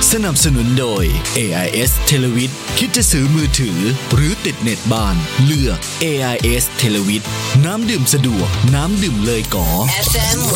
สนับสนุนโดย AIS เทเลวิทคิดจะซื้อมือถือหรือติดเน็ตบ้านเลือก AIS เทเลวิทน้ำดื่มสะดวกน้ำดื่มเลยก๋อ FM